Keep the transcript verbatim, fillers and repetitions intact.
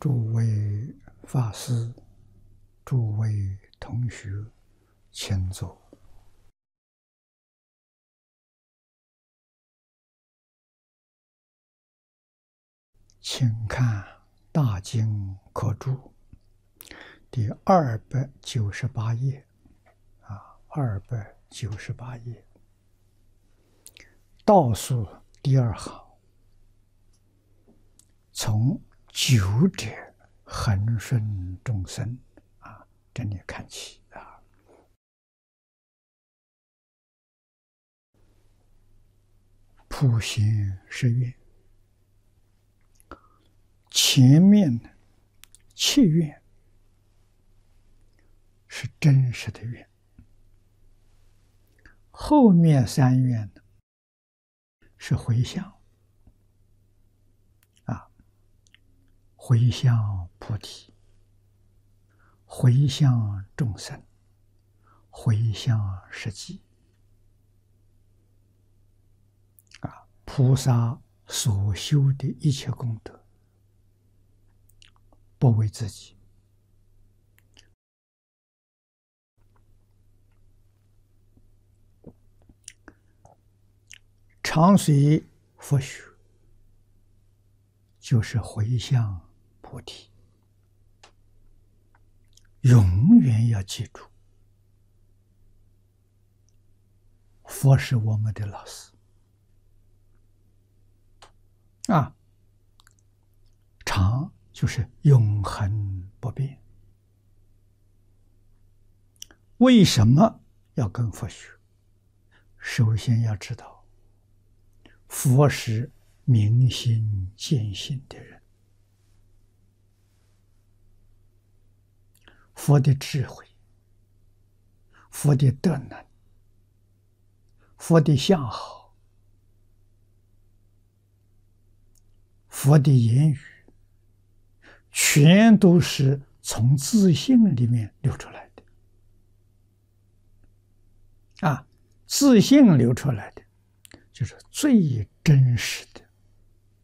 诸位法师、诸位同学，请坐。请看《大经科注》第二百九十八页，啊，二百九十八页，倒数第二行，从九者恒顺众生啊，这里看起啊，普贤十愿。前面七愿是真实的愿，后面三愿呢是回向啊，回向菩提，回向众生，回向实际啊，菩萨所修的一切功德。不为自己，常随佛学，就是回向菩提。永远要记住，佛是我们的老师啊，常就是永恒不变。为什么要跟佛学？首先要知道，佛是明心见性的人，佛的智慧，佛的德能，佛的相好，佛的言语，全都是从自性里面流出来的啊！自性流出来的，就是最真实的